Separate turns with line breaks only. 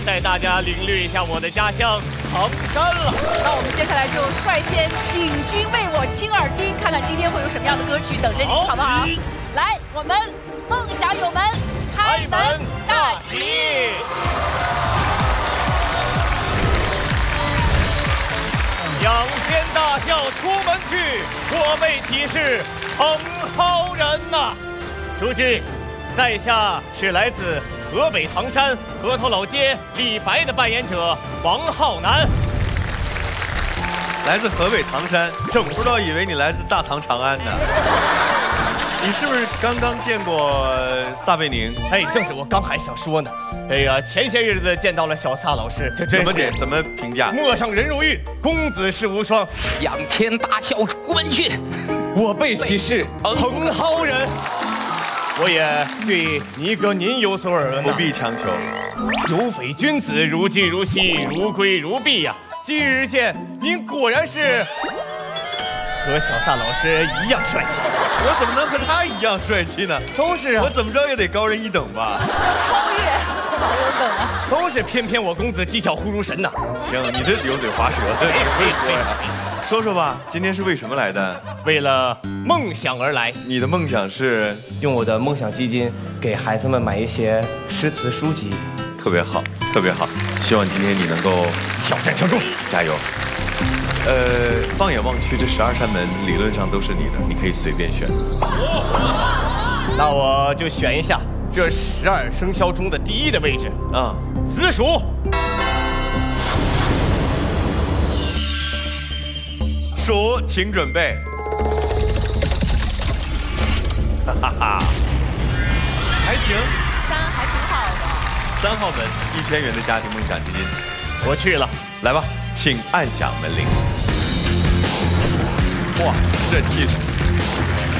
带大家领略一下我的家乡唐山了。
那我们接下来就率先请君为我倾耳听，看看今天会有什么样的歌曲等着你，好不好？来，我们梦想有门，开门大吉。
仰天大笑出门去，我辈岂是蓬蒿人呐！出去，在下是来自河北唐山河头老街李白的扮演者王浩南。
来自河北唐山，
正
不知道以为你来自大唐长安呢。你是不是刚刚见过撒贝宁？
哎，正是我刚还想说呢。哎呀，前些日子见到了小撒老师，这真是
怎么评价？
陌上人如玉，公子世无双。
仰天大笑出门去，
我辈岂是蓬蒿人？我也对尼哥您有所耳闻，
不必强求。
有匪君子，如今如昔，如归如璧呀。今日见您，果然是和小撒老师一样帅气。
我怎么能和他一样帅气呢？
都是啊，
我怎么着也得高人一等吧？
超越，好有梗啊！
都是偏偏我公子技巧忽如神呐。
行，你这油嘴滑舌的，你会说呀？说说吧，今天是为什么来的？
为了梦想而来。
你的梦想是
用我的梦想基金给孩子们买一些诗词书籍，
特别好，特别好。希望今天你能够
挑战成功，
加油。放眼望去，这12扇门理论上都是你的，你可以随便选。
那我就选一下这12生肖中的第一的位置啊，子鼠。
鼠，请准备。哈哈哈，还行
3还挺好的。
3号门1000元的家庭梦想基金，
我去了，
来吧，请按响门铃。哇，这气势！